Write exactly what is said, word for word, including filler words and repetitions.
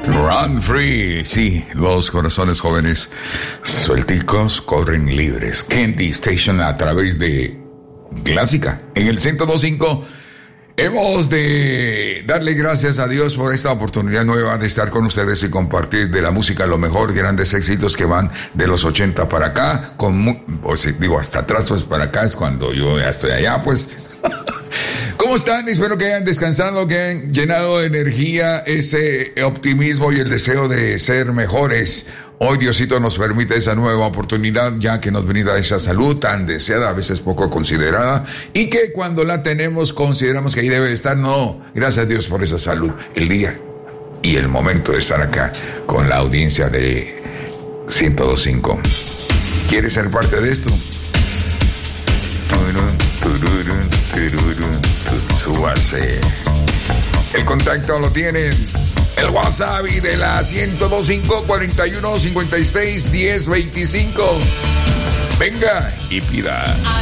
Run Free, sí, los corazones jóvenes suelticos corren libres. Candy Station a través de Clásica en el ciento dos punto cinco. Hemos de darle gracias a Dios por esta oportunidad nueva de estar con ustedes y compartir de la música lo mejor, grandes éxitos que van de los ochenta para acá, con, o si digo hasta atrás, pues para acá es cuando yo ya estoy allá, pues. ¿Cómo están? Espero que hayan descansado, que hayan llenado de energía ese optimismo y el deseo de ser mejores. Hoy Diosito nos permite esa nueva oportunidad, ya que nos brinda esa salud tan deseada, a veces poco considerada, y que cuando la tenemos consideramos que ahí debe estar. No, gracias a Dios por esa salud, el día y el momento de estar acá con la audiencia de ciento dos punto cinco. ¿Quieres ser parte de esto? Súbase. El contacto lo tienen. El WhatsApp y de la ciento dos punto cinco, cuarenta y uno, cincuenta y seis, diez, veinticinco. Venga y pida.